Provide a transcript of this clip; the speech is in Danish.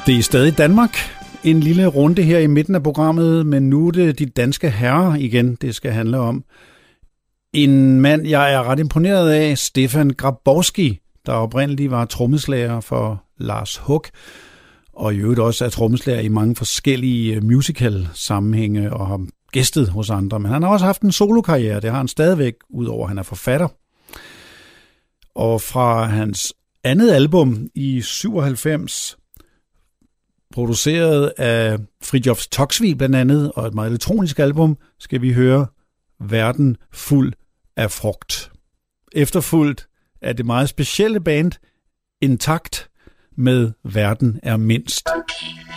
Det er stadig Danmark. En lille runde her i midten af programmet, men nu er det de danske herrer igen, det skal handle om. En mand, jeg er ret imponeret af, Stefan Grabowski, der oprindeligt var trommeslager for Lars Huck, og i øvrigt også er trommeslager i mange forskellige musical-sammenhænge og har gæstet hos andre. Men han har også haft en solokarriere, det har han stadigvæk, udover at han er forfatter. Og fra hans andet album i 97, produceret af Fridtjof Toksvig blandt andet, og et meget elektronisk album, skal vi høre Verden fuld af frugt. Efterfulgt af det meget specielle band Intakt med Verden er mindst.